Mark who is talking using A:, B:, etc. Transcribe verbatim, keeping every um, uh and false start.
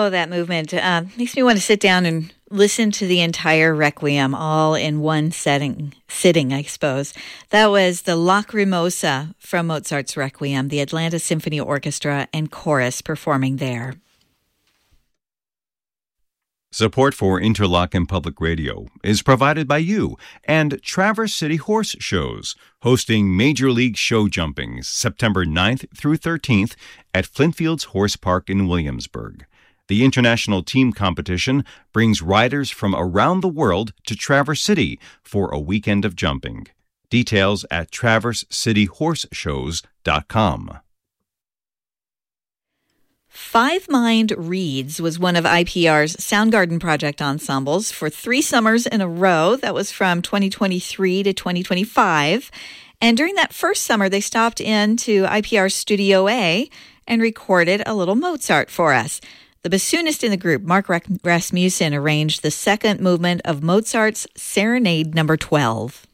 A: Oh, that movement uh, makes me want to sit down and listen to the entire Requiem all in one setting, sitting, I suppose. That was the Lacrimosa from Mozart's Requiem, the Atlanta Symphony Orchestra and chorus performing there.
B: Support for Interlochen Public Radio is provided by you and Traverse City Horse Shows, hosting Major League Show Jumpings September ninth through thirteenth at Flintfields Horse Park in Williamsburg. The international team competition brings riders from around the world to Traverse City for a weekend of jumping. Details at traverse city horse shows dot com.
A: Five Mind Reads was one of I P R's Soundgarden project ensembles for three summers in a row. That was from twenty twenty-three to twenty twenty-five. And during that first summer, they stopped into I P R's Studio A and recorded a little Mozart for us. The bassoonist in the group, Mark Rasmussen, arranged the second movement of Mozart's Serenade Number twelve.